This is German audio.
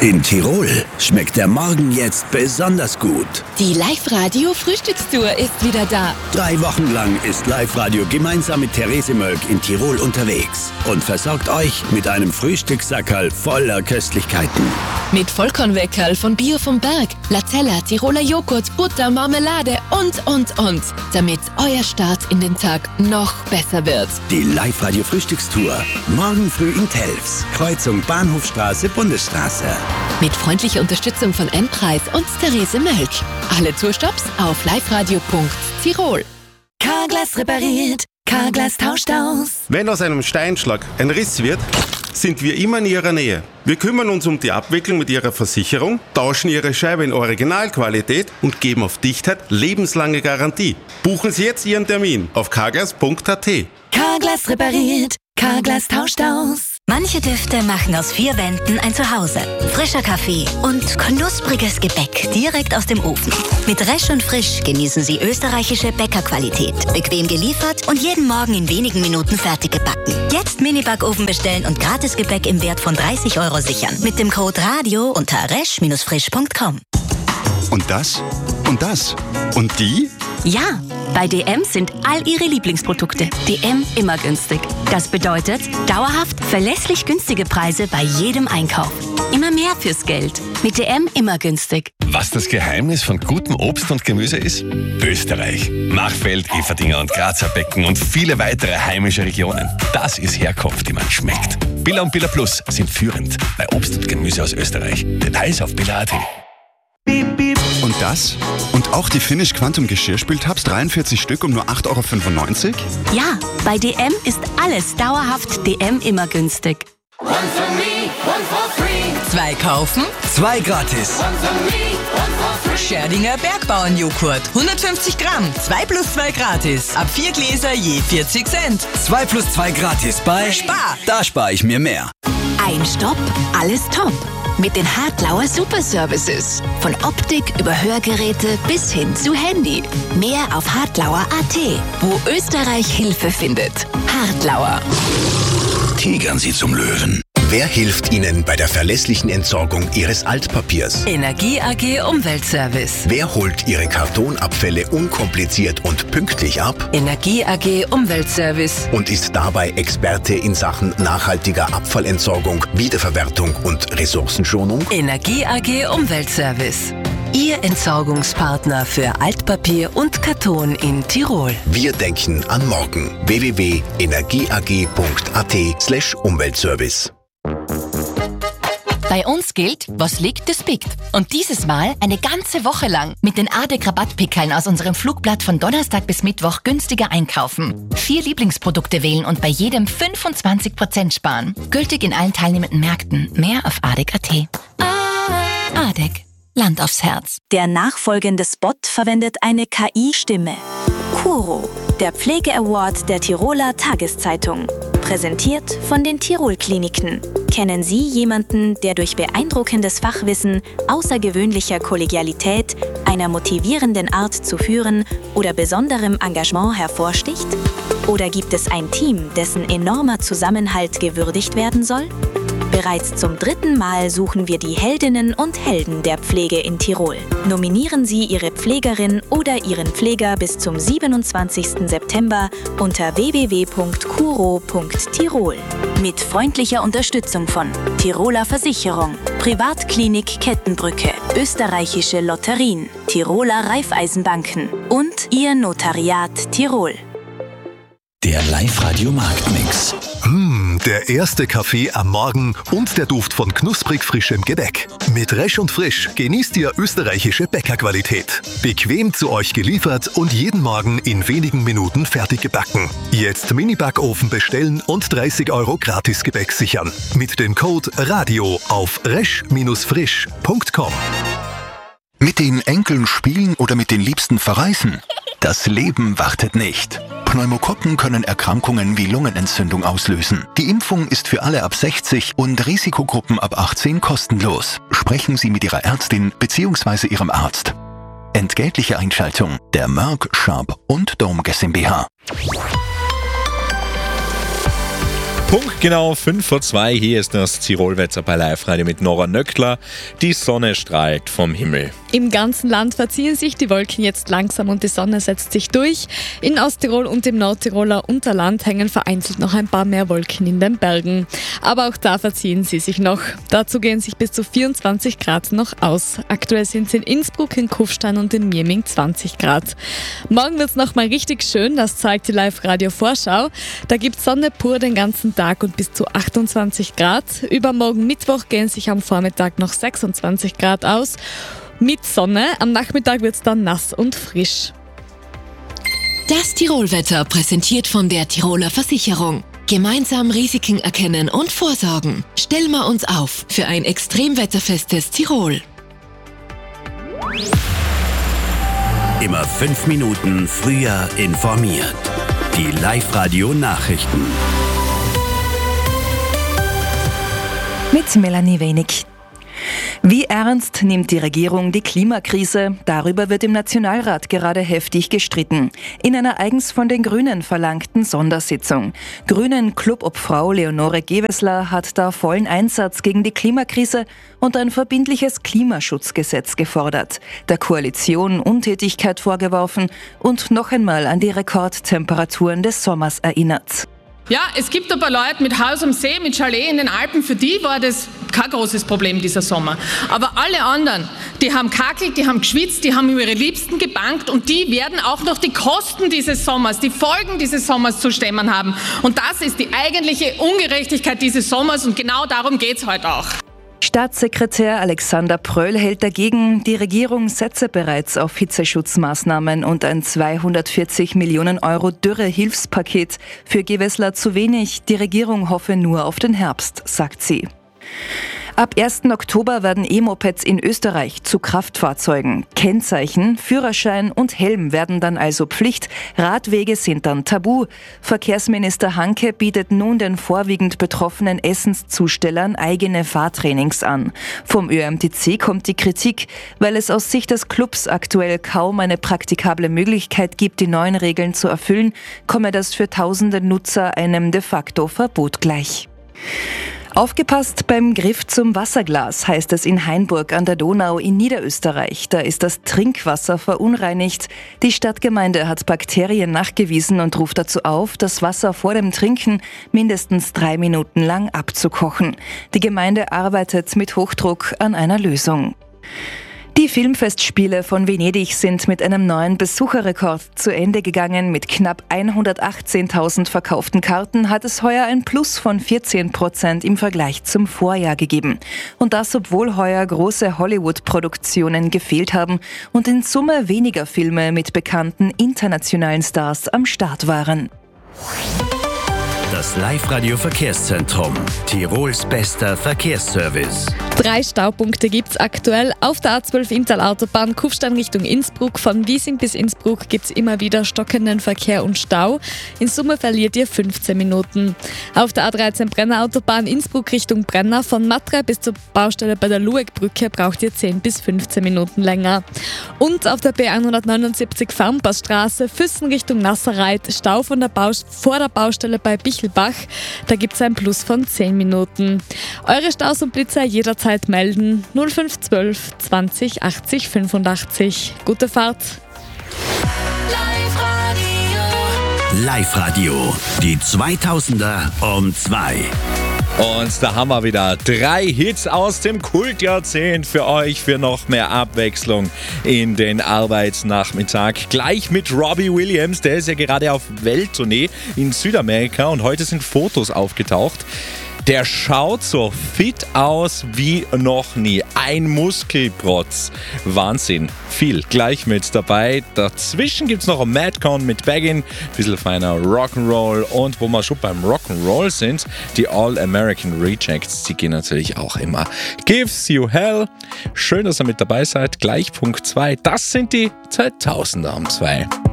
In Tirol schmeckt der Morgen jetzt besonders gut. Die Live-Radio-Frühstückstour ist wieder da. 3 Wochen lang ist Live-Radio gemeinsam mit Therese Mölk in Tirol unterwegs und versorgt euch mit einem Frühstückssackerl voller Köstlichkeiten. Mit Vollkornweckerl von Bio vom Berg, Latella, Tiroler Joghurt, Butter, Marmelade und. Damit euer Start in den Tag noch besser wird. Die Live-Radio-Frühstückstour. Morgen früh in Telfs. Kreuzung Bahnhofstraße, Bundesstraße. Mit freundlicher Unterstützung von N-Preis und Therese Mölk. Alle Tourstops auf liveradio.tirol. Carglass repariert, Carglass tauscht aus. Wenn aus einem Steinschlag ein Riss wird, sind wir immer in Ihrer Nähe. Wir kümmern uns um die Abwicklung mit Ihrer Versicherung, tauschen Ihre Scheibe in Originalqualität und geben auf Dichtheit lebenslange Garantie. Buchen Sie jetzt Ihren Termin auf carglass.at. Carglass repariert, Carglass tauscht aus. Manche Düfte machen aus 4 Wänden ein Zuhause. Frischer Kaffee und knuspriges Gebäck direkt aus dem Ofen. Mit Resch und Frisch genießen Sie österreichische Bäckerqualität. Bequem geliefert und jeden Morgen in wenigen Minuten fertig gebacken. Jetzt Mini-Backofen bestellen und Gratisgebäck im Wert von 30 € sichern. Mit dem Code RADIO unter resch-frisch.com. Und das? Und das? Und die? Ja, bei DM sind all Ihre Lieblingsprodukte. DM immer günstig. Das bedeutet dauerhaft verlässlich günstige Preise bei jedem Einkauf. Immer mehr fürs Geld. Mit DM immer günstig. Was das Geheimnis von gutem Obst und Gemüse ist? Österreich. Machfeld, Everdinger und Grazer Becken und viele weitere heimische Regionen. Das ist Herkunft, die man schmeckt. Billa und Billa Plus sind führend bei Obst und Gemüse aus Österreich. Details auf billa.at. Und das? Und auch die Finish Quantum Geschirrspültabs 43 Stück um nur 8,95 €? Ja, bei DM ist alles dauerhaft DM immer günstig. 2 kaufen, 2 gratis. Scherdinger Bergbauernjoghurt, 150 Gramm, 2 plus 2 gratis. Ab 4 Gläser je 40 Cent. 2 plus 2 gratis bei Spar. Da spare ich mir mehr. Ein Stopp, alles top. Mit den Hartlauer Super Services. Von Optik über Hörgeräte bis hin zu Handy. Mehr auf hartlauer.at, wo Österreich Hilfe findet. Hartlauer. Tigern Sie zum Löwen. Wer hilft Ihnen bei der verlässlichen Entsorgung Ihres Altpapiers? Energie AG Umweltservice. Wer holt Ihre Kartonabfälle unkompliziert und pünktlich ab? Energie AG Umweltservice. Und ist dabei Experte in Sachen nachhaltiger Abfallentsorgung, Wiederverwertung und Ressourcenschonung? Energie AG Umweltservice. Ihr Entsorgungspartner für Altpapier und Karton in Tirol. Wir denken an morgen. www.energieag.at/Umweltservice. Bei uns gilt, was liegt, das biegt. Und dieses Mal eine ganze Woche lang mit den ADEC-Rabattpickeln aus unserem Flugblatt von Donnerstag bis Mittwoch günstiger einkaufen. 4 Lieblingsprodukte wählen und bei jedem 25% sparen. Gültig in allen teilnehmenden Märkten. Mehr auf ADEC.at. ADEC. Land aufs Herz. Der nachfolgende Spot verwendet eine KI-Stimme. Kuro, der Pflege-Award der Tiroler Tageszeitung. Präsentiert von den Tirol-Kliniken. Kennen Sie jemanden, der durch beeindruckendes Fachwissen, außergewöhnlicher Kollegialität, einer motivierenden Art zu führen oder besonderem Engagement hervorsticht? Oder gibt es ein Team, dessen enormer Zusammenhalt gewürdigt werden soll? Bereits zum 3. Mal suchen wir die Heldinnen und Helden der Pflege in Tirol. Nominieren Sie Ihre Pflegerin oder Ihren Pfleger bis zum 27. September unter www.kuro.tirol. Mit freundlicher Unterstützung von Tiroler Versicherung, Privatklinik Kettenbrücke, Österreichische Lotterien, Tiroler Raiffeisenbanken und Ihr Notariat Tirol. Der Live-Radio-Marktmix. Der erste Kaffee am Morgen und der Duft von knusprig frischem Gebäck. Mit Resch und Frisch genießt ihr österreichische Bäckerqualität. Bequem zu euch geliefert und jeden Morgen in wenigen Minuten fertig gebacken. Jetzt Mini-Backofen bestellen und 30 € Gratisgebäck sichern. Mit dem Code RADIO auf resch-frisch.com. Mit den Enkeln spielen oder mit den Liebsten verreisen? Das Leben wartet nicht. Pneumokokken können Erkrankungen wie Lungenentzündung auslösen. Die Impfung ist für alle ab 60 und Risikogruppen ab 18 kostenlos. Sprechen Sie mit Ihrer Ärztin bzw. Ihrem Arzt. Entgeltliche Einschaltung der Merck, Sharp und Dome GmbH. Punktgenau 5:02, hier ist das Tirolwetter bei Live-Radio mit Nora Nöckler. Die Sonne strahlt vom Himmel. Im ganzen Land verziehen sich die Wolken jetzt langsam und die Sonne setzt sich durch. In Osttirol und im Nordtiroler Unterland hängen vereinzelt noch ein paar mehr Wolken in den Bergen. Aber auch da verziehen sie sich noch. Dazu gehen sich bis zu 24 Grad noch aus. Aktuell sind es in Innsbruck, in Kufstein und in Mieming 20 Grad. Morgen wird es nochmal richtig schön, das zeigt die Live-Radio-Vorschau. Da gibt es Sonne pur den ganzen Tag und bis zu 28 Grad. Übermorgen Mittwoch gehen sich am Vormittag noch 26 Grad aus. Mit Sonne, am Nachmittag wird es dann nass und frisch. Das Tirolwetter präsentiert von der Tiroler Versicherung. Gemeinsam Risiken erkennen und vorsorgen. Stellen wir uns auf für ein extremwetterfestes Tirol. Immer 5 Minuten früher informiert. Die Live-Radio-Nachrichten. Mit Melanie Wenig. Wie ernst nimmt die Regierung die Klimakrise? Darüber wird im Nationalrat gerade heftig gestritten. In einer eigens von den Grünen verlangten Sondersitzung. Grünen-Clubobfrau Leonore Gewessler hat da vollen Einsatz gegen die Klimakrise und ein verbindliches Klimaschutzgesetz gefordert. Der Koalition Untätigkeit vorgeworfen und noch einmal an die Rekordtemperaturen des Sommers erinnert. Ja, es gibt ein paar Leute mit Haus am See, mit Chalet in den Alpen, für die war das kein großes Problem dieser Sommer. Aber alle anderen, die haben kakelt, die haben geschwitzt, die haben über ihre Liebsten gebangt und die werden auch noch die Kosten dieses Sommers, die Folgen dieses Sommers zu stemmen haben. Und das ist die eigentliche Ungerechtigkeit dieses Sommers und genau darum geht's heute auch. Staatssekretär Alexander Pröll hält dagegen, die Regierung setze bereits auf Hitzeschutzmaßnahmen und ein 240 Millionen Euro Dürre-Hilfspaket. Für Gewessler zu wenig, die Regierung hoffe nur auf den Herbst, sagt sie. Ab 1. Oktober werden E-Mopeds in Österreich zu Kraftfahrzeugen. Kennzeichen, Führerschein und Helm werden dann also Pflicht. Radwege sind dann tabu. Verkehrsminister Hanke bietet nun den vorwiegend betroffenen Essenszustellern eigene Fahrtrainings an. Vom ÖMTC kommt die Kritik, weil es aus Sicht des Clubs aktuell kaum eine praktikable Möglichkeit gibt, die neuen Regeln zu erfüllen, komme das für tausende Nutzer einem de facto Verbot gleich. Aufgepasst beim Griff zum Wasserglas, heißt es in Hainburg an der Donau in Niederösterreich. Da ist das Trinkwasser verunreinigt. Die Stadtgemeinde hat Bakterien nachgewiesen und ruft dazu auf, das Wasser vor dem Trinken mindestens 3 Minuten lang abzukochen. Die Gemeinde arbeitet mit Hochdruck an einer Lösung. Die Filmfestspiele von Venedig sind mit einem neuen Besucherrekord zu Ende gegangen. Mit knapp 118.000 verkauften Karten hat es heuer ein Plus von 14% im Vergleich zum Vorjahr gegeben. Und das, obwohl heuer große Hollywood-Produktionen gefehlt haben und in Summe weniger Filme mit bekannten internationalen Stars am Start waren. Das Live-Radio-Verkehrszentrum. Tirols bester Verkehrsservice. 3 Staupunkte gibt's aktuell. Auf der A12 Inntal-Autobahn Kufstein Richtung Innsbruck. Von Wiesing bis Innsbruck gibt's immer wieder stockenden Verkehr und Stau. In Summe verliert ihr 15 Minuten. Auf der A13 Brenner Autobahn Innsbruck Richtung Brenner. Von Matrei bis zur Baustelle bei der Luegbrücke braucht ihr 10 bis 15 Minuten länger. Und auf der B179 Farmpassstraße Füssen Richtung Nasserreit. Stau vor der Baustelle bei Bichelbach. Da gibt's ein Plus von 10 Minuten. Eure Staus und Blitzer jederzeit melden 0512 20 80 85. Gute Fahrt. Live-Radio. Die 2000er um 2. Und da haben wir wieder 3 Hits aus dem Kultjahrzehnt für euch, für noch mehr Abwechslung in den Arbeitsnachmittag. Gleich mit Robbie Williams, der ist ja gerade auf Welttournee in Südamerika und heute sind Fotos aufgetaucht. Der schaut so fit aus wie noch nie. Ein Muskelprotz. Wahnsinn. Viel gleich mit dabei. Dazwischen gibt's noch ein Madcon mit Baggin. Bisschen feiner Rock'n'Roll. Und wo wir schon beim Rock'n'Roll sind, die All-American Rejects, die gehen natürlich auch immer. Gives You Hell. Schön, dass ihr mit dabei seid. Gleich Punkt 2. Das sind die 2000er um 2.